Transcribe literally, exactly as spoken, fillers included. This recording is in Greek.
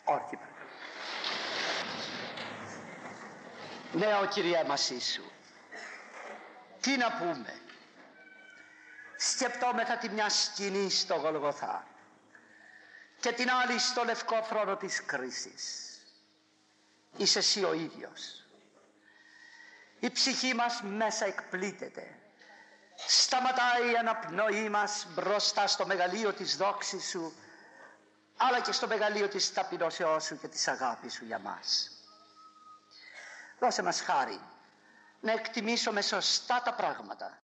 Όρθιοι. Νέο Κυριέ μας Ιησού, τι να πούμε. Σκεπτόμεθα τη μια σκηνή στο Γολγοθά και την άλλη στο λευκό θρόνο της κρίσης. Είσαι εσύ ο ίδιος. Η ψυχή μας μέσα εκπλήττεται. Σταματάει η αναπνοή μας μπροστά στο μεγαλείο της δόξης σου, αλλά και στο μεγαλείο της ταπεινώσεώς σου και της αγάπης σου για μας. Δώσε μας χάρη να εκτιμήσουμε σωστά τα πράγματα